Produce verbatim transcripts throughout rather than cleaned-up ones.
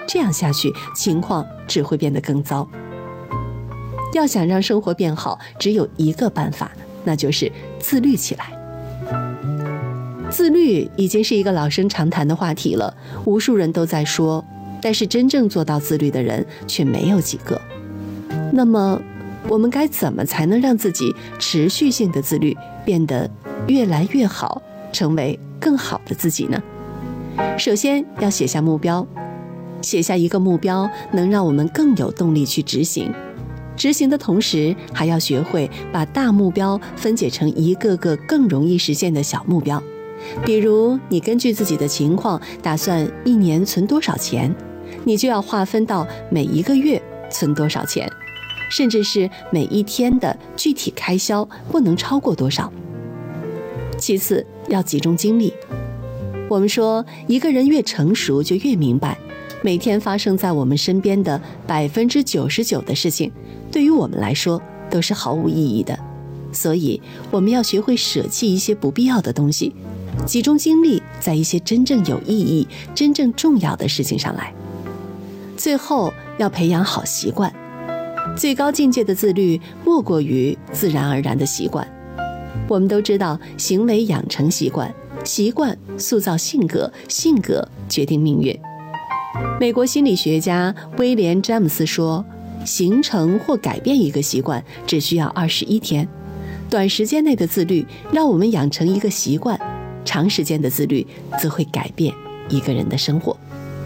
这样下去，情况只会变得更糟。要想让生活变好，只有一个办法，那就是自律起来。自律已经是一个老生常谈的话题了，无数人都在说，但是真正做到自律的人却没有几个。那么，我们该怎么才能让自己持续性的自律变得越来越好，成为更好的自己呢？首先要写下目标，写下一个目标能让我们更有动力去执行。执行的同时，还要学会把大目标分解成一个个更容易实现的小目标。比如，你根据自己的情况打算一年存多少钱，你就要划分到每一个月存多少钱，甚至是每一天的具体开销不能超过多少。其次，要集中精力。我们说，一个人越成熟，就越明白，每天发生在我们身边的百分之九十九的事情，对于我们来说都是毫无意义的。所以，我们要学会舍弃一些不必要的东西，集中精力在一些真正有意义、真正重要的事情上来。最后，要培养好习惯。最高境界的自律，莫过于自然而然的习惯。我们都知道，行为养成习惯，习惯塑造性格，性格决定命运。美国心理学家威廉·詹姆斯说，形成或改变一个习惯只需要二十一天。短时间内的自律让我们养成一个习惯，长时间的自律则会改变一个人的生活。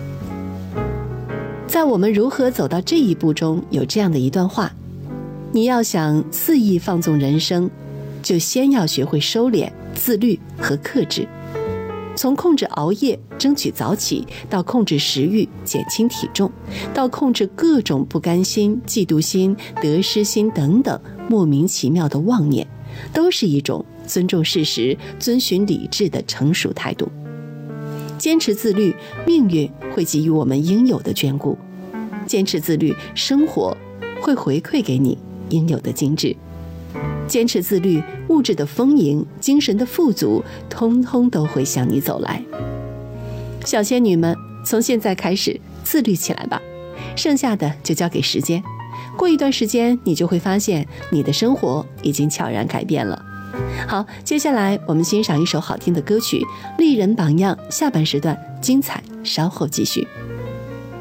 在我们如何走到这一步中，有这样的一段话：你要想肆意放纵人生，就先要学会收敛、自律和克制。从控制熬夜争取早起，到控制食欲减轻体重，到控制各种不甘心、嫉妒心、得失心等等莫名其妙的妄念，都是一种尊重事实、遵循理智的成熟态度。坚持自律，命运会给予我们应有的眷顾；坚持自律，生活会回馈给你应有的精致。坚持自律，物质的丰盈、精神的富足，通通都会向你走来。小仙女们，从现在开始自律起来吧，剩下的就交给时间。过一段时间，你就会发现你的生活已经悄然改变了。好，接下来我们欣赏一首好听的歌曲《丽人榜样》，下半时段精彩，稍后继续。